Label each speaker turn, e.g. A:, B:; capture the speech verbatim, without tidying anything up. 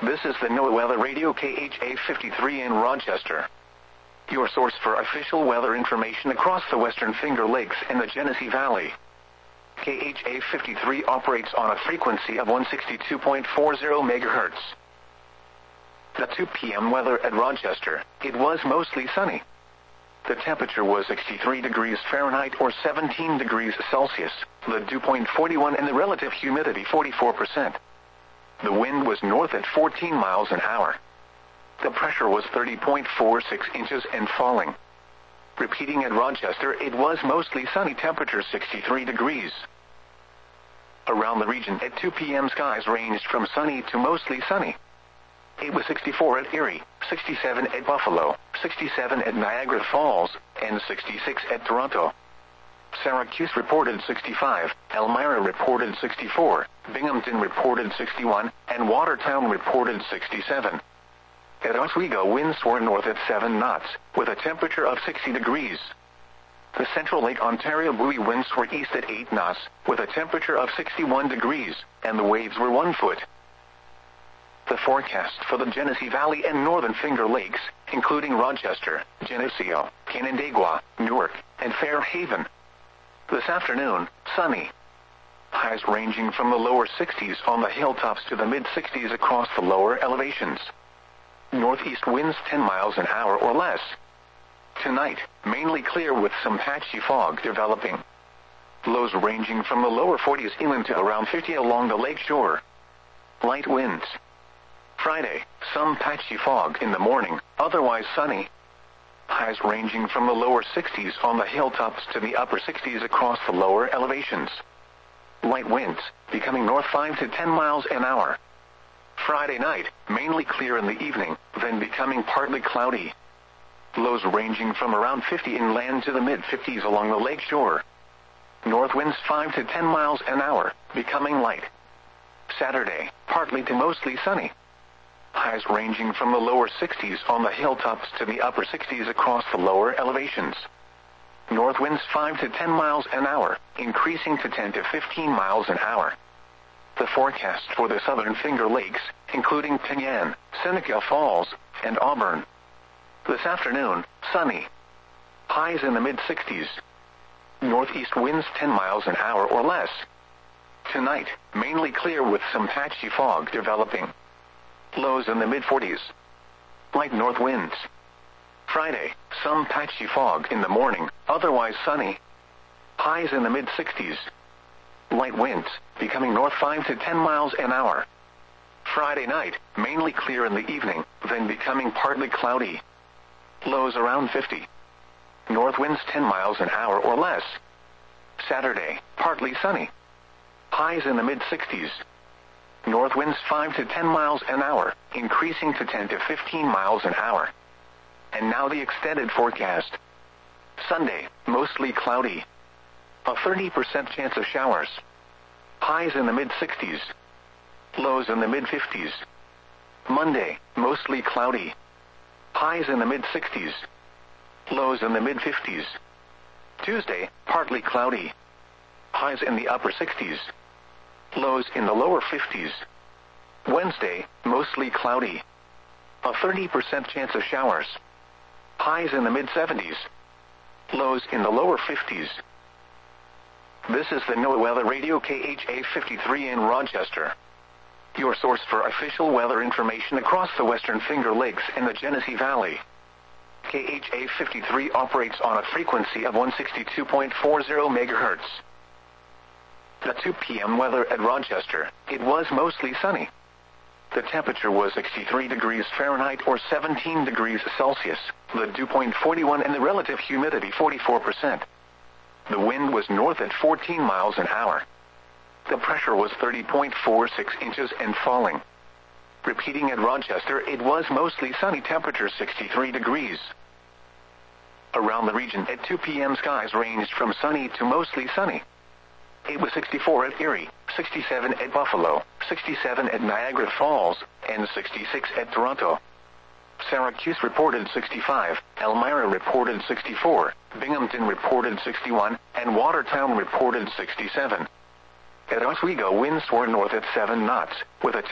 A: This is the NOAA Weather Radio K H A fifty-three in Rochester, your source for official weather information across the Western Finger Lakes and the Genesee Valley. K H A fifty-three operates on a frequency of one sixty-two point four zero megahertz. The two p m weather at Rochester, it was mostly sunny. The temperature was sixty-three degrees Fahrenheit or seventeen degrees Celsius, the dew point forty-one and the relative humidity forty-four percent. The wind was north at fourteen miles an hour. The pressure was thirty point four six inches and falling. Repeating at Rochester, it was mostly sunny, temperature sixty-three degrees. Around the region at two p m skies ranged from sunny to mostly sunny. It was sixty-four at Erie, sixty-seven at Buffalo, sixty-seven at Niagara Falls, and sixty-six at Toronto. Syracuse reported sixty-five, Elmira reported sixty-four, Binghamton reported sixty-one, and Watertown reported sixty-seven. At Oswego, winds were north at seven knots, with a temperature of sixty degrees. The Central Lake Ontario buoy winds were east at eight knots, with a temperature of sixty-one degrees, and the waves were one foot. The forecast for the Genesee Valley and Northern Finger Lakes, including Rochester, Geneseo, Canandaigua, Newark, and Fairhaven. This afternoon, sunny. Highs ranging from the lower sixties on the hilltops to the mid-sixties across the lower elevations. Northeast winds ten miles an hour or less. Tonight, mainly clear with some patchy fog developing. Lows ranging from the lower forties inland to around fifty along the lake shore. Light winds. Friday, some patchy fog in the morning, otherwise sunny. Highs ranging from the lower sixties on the hilltops to the upper sixties across the lower elevations. Light winds, becoming north five to ten miles an hour. Friday night, mainly clear in the evening, then becoming partly cloudy. Lows ranging from around fifty inland to the mid-fifties along the lake shore. North winds five to ten miles an hour, becoming light. Saturday, partly to mostly sunny. Highs ranging from the lower sixties on the hilltops to the upper sixties across the lower elevations. North winds five to ten miles an hour, increasing to ten to fifteen miles an hour. The forecast for the Southern Finger Lakes, including Penyan, Seneca Falls, and Auburn. This afternoon, sunny. Highs in the mid-sixties. Northeast winds ten miles an hour or less. Tonight, mainly clear with some patchy fog developing. Lows in the mid-forties. Light north winds. Friday, some patchy fog in the morning, otherwise sunny. Highs in the mid-sixties. Light winds, becoming north five to ten miles an hour. Friday night, mainly clear in the evening, then becoming partly cloudy. Lows around fifty. North winds ten miles an hour or less. Saturday, partly sunny. Highs in the mid-sixties. North winds five to ten miles an hour, increasing to ten to fifteen miles an hour. And now the extended forecast. Sunday, mostly cloudy. A thirty percent chance of showers. Highs in the mid-sixties. Lows in the mid-fifties. Monday, mostly cloudy. Highs in the mid-sixties. Lows in the mid-fifties. Tuesday, partly cloudy. Highs in the upper sixties. Lows in the lower fifties. Wednesday, mostly cloudy. A thirty percent chance of showers. Highs in the mid-seventies. Lows in the lower fifties. This is the NOAA Weather Radio K H A fifty-three in Rochester, your source for official weather information across the Western Finger Lakes and the Genesee Valley. K H A fifty-three operates on a frequency of one sixty-two point four zero megahertz. The two p m weather at Rochester, it was mostly sunny. The temperature was sixty-three degrees Fahrenheit or seventeen degrees Celsius, the dew point forty-one and the relative humidity forty-four percent. The wind was north at fourteen miles an hour. The pressure was thirty point four six inches and falling. Repeating at Rochester, it was mostly sunny, temperature sixty-three degrees. Around the region at two p m skies ranged from sunny to mostly sunny. It was sixty-four at Erie, sixty-seven at Buffalo, sixty-seven at Niagara Falls, and sixty-six at Toronto. Syracuse reported sixty-five, Elmira reported sixty-four, Binghamton reported sixty-one, and Watertown reported sixty-seven. At Oswego, winds were north at seven knots, with a